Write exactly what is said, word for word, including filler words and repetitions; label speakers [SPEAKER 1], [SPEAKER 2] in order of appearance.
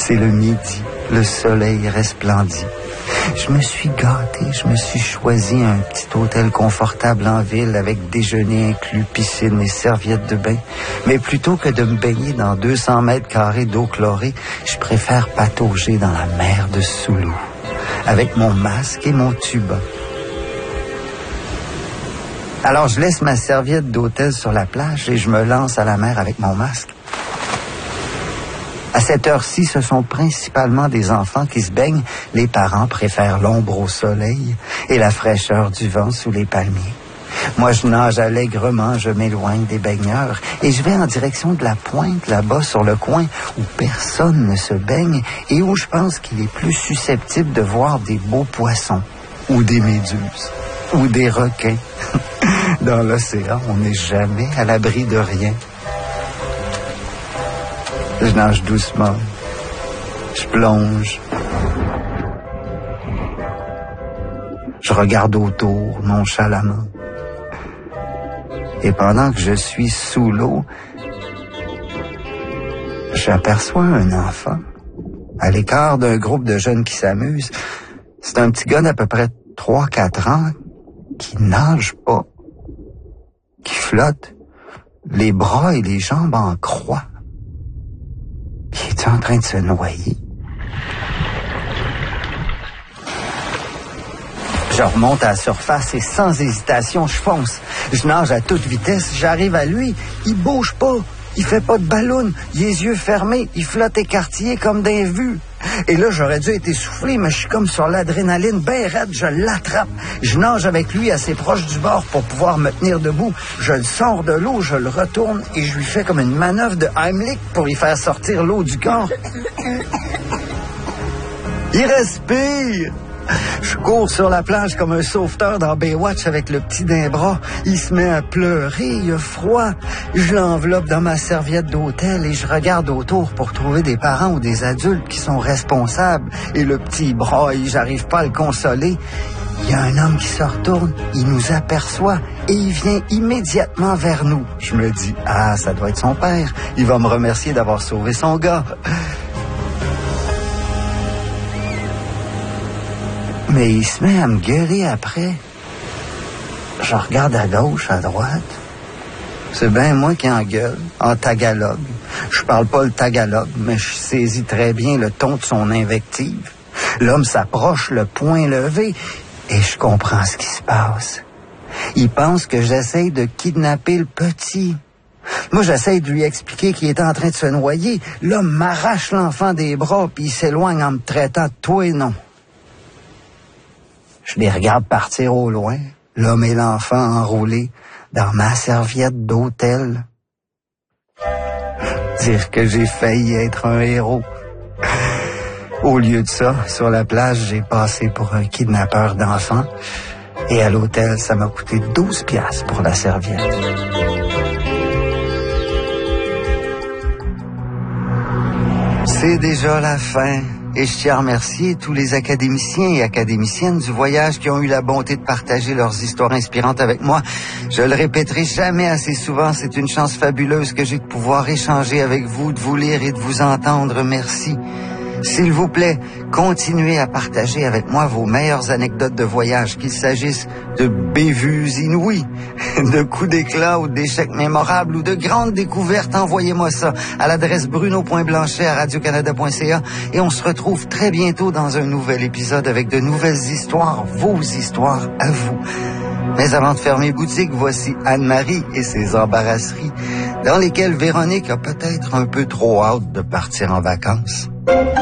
[SPEAKER 1] C'est le midi, le soleil resplendit. Je me suis gâté, je me suis choisi un petit hôtel confortable en ville avec déjeuner inclus, piscine et serviettes de bain. Mais plutôt que de me baigner dans deux cents mètres carrés d'eau chlorée, je préfère patauger dans la mer de Soulou, avec mon masque et mon tuba. Alors je laisse ma serviette d'hôtel sur la plage et je me lance à la mer avec mon masque. À cette heure-ci, ce sont principalement des enfants qui se baignent. Les parents préfèrent l'ombre au soleil et la fraîcheur du vent sous les palmiers. Moi, je nage allègrement, je m'éloigne des baigneurs et je vais en direction de la pointe, là-bas, sur le coin, où personne ne se baigne et où je pense qu'il est plus susceptible de voir des beaux poissons ou des méduses ou des requins. Dans l'océan, on n'est jamais à l'abri de rien. Je nage doucement. Je plonge. Je regarde autour, nonchalamment. Et pendant que je suis sous l'eau, j'aperçois un enfant à l'écart d'un groupe de jeunes qui s'amusent. C'est un petit gars d'à peu près trois quatre ans qui nage pas, qui flotte, les bras et les jambes en croix. Il est en train de se noyer. Je remonte à la surface et sans hésitation, je fonce. Je nage à toute vitesse, j'arrive à lui. Il bouge pas, il fait pas de ballon, il a les yeux fermés, il flotte écartillé comme d'un vu. Et là, j'aurais dû être essoufflé, mais je suis comme sur l'adrénaline, ben raide, je l'attrape. Je nage avec lui assez proche du bord pour pouvoir me tenir debout. Je le sors de l'eau, je le retourne et je lui fais comme une manœuvre de Heimlich pour lui faire sortir l'eau du corps. Il respire! Je cours sur la plage comme un sauveteur dans Baywatch avec le petit d'un bras. Il se met à pleurer, il a froid. Je l'enveloppe dans ma serviette d'hôtel et je regarde autour pour trouver des parents ou des adultes qui sont responsables. Et le petit braille, j'arrive pas à le consoler. Il y a un homme qui se retourne, il nous aperçoit et il vient immédiatement vers nous. Je me dis, ah, ça doit être son père. Il va me remercier d'avoir sauvé son gars. Mais il se met à me gueuler après. Je regarde à gauche, à droite. C'est bien moi qui engueule, en tagalog. Je parle pas le tagalog, mais je saisis très bien le ton de son invective. L'homme s'approche, le poing levé, et je comprends ce qui se passe. Il pense que j'essaye de kidnapper le petit. Moi, j'essaye de lui expliquer qu'il est en train de se noyer. L'homme m'arrache l'enfant des bras, puis il s'éloigne en me traitant de toi et non. Je les regarde partir au loin, l'homme et l'enfant enroulés dans ma serviette d'hôtel. Dire que j'ai failli être un héros. Au lieu de ça, sur la plage, j'ai passé pour un kidnappeur d'enfants. Et à l'hôtel, ça m'a coûté douze piastres pour la serviette. C'est déjà la fin. Et je tiens à remercier tous les académiciens et académiciennes du voyage qui ont eu la bonté de partager leurs histoires inspirantes avec moi. Je le répéterai jamais assez souvent, c'est une chance fabuleuse que j'ai de pouvoir échanger avec vous, de vous lire et de vous entendre. Merci. S'il vous plaît, continuez à partager avec moi vos meilleures anecdotes de voyage, qu'il s'agisse de bévues inouïes, de coups d'éclat ou d'échecs mémorables ou de grandes découvertes. Envoyez-moi ça à l'adresse bruno point blanchet à radio canada point c a et on se retrouve très bientôt dans un nouvel épisode avec de nouvelles histoires, vos histoires à vous. Mais avant de fermer boutique, voici Anne-Marie et ses embarrasseries, dans lesquelles Véronique a peut-être un peu trop hâte de partir en vacances.